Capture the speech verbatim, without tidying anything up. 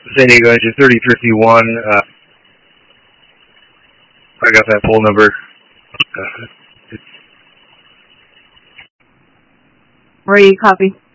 San Diego engine thirty fifty-one. Uh, I got that pull number. Uh, Ready, copy.